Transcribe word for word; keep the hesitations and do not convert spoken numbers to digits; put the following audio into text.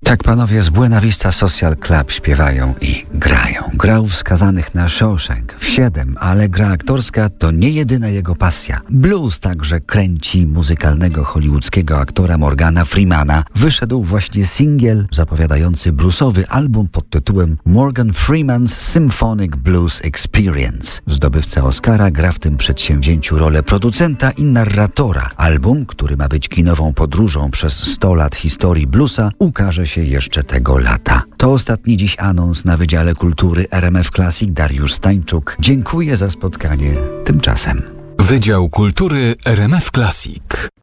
Tak panowie z Buena Vista Social Club śpiewają i grają. Grał w Skazanych na Shawshank w siedem, ale gra aktorska to nie jedyna jego pasja. Blues także kręci muzykalnego hollywoodzkiego aktora Morgana Freemana. Wyszedł właśnie singiel zapowiadający bluesowy album pod tytułem Morgan Freeman's Symphonic Blues Experience. Zdobywca Oscara gra w tym przedsięwzięciu rolę producenta i narratora. Album, który ma być kinową podróżą przez sto lat historii bluesa, ukaże się jeszcze tego lata. To ostatni dziś anons na Wydziale Kultury R M F Classic. Dariusz Stańczuk. Dziękuję za spotkanie tymczasem. Wydział Kultury R M F Classic.